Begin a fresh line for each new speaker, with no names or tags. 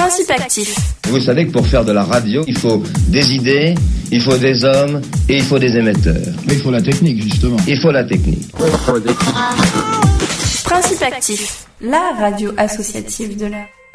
Principe actif.
Vous savez que pour faire de la radio, il faut des idées, il faut des hommes et il faut des émetteurs.
Mais il faut la technique, justement.
Il faut la technique.
Principe actif, la radio associative de l'air.